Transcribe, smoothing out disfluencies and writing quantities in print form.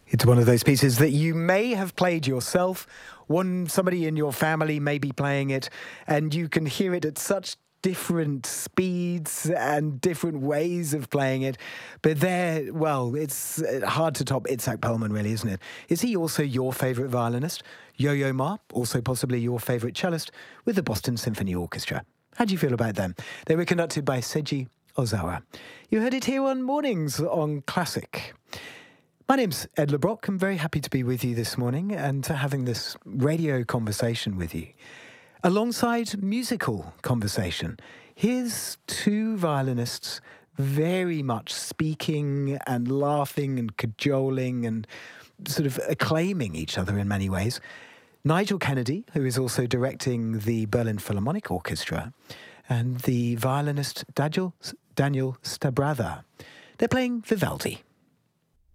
It's one of those pieces that you may have played yourself. Somebody in your family may be playing it, and you can hear it at such different speeds and different ways of playing it. But it's hard to top Itzhak Perlman, really, isn't it? Is he also your favourite violinist? Yo-Yo Ma, also possibly your favourite cellist, with the Boston Symphony Orchestra. How do you feel about them? They were conducted by Seiji Ozawa. You heard it here on Mornings on Classic. My name's Ed LeBrock. I'm very happy to be with you this morning and having this radio conversation with you. Alongside musical conversation, here's two violinists very much speaking and laughing and cajoling and sort of acclaiming each other in many ways. Nigel Kennedy, who is also directing the Berlin Philharmonic Orchestra, and the violinist Daniel Starbrather. They're playing Vivaldi.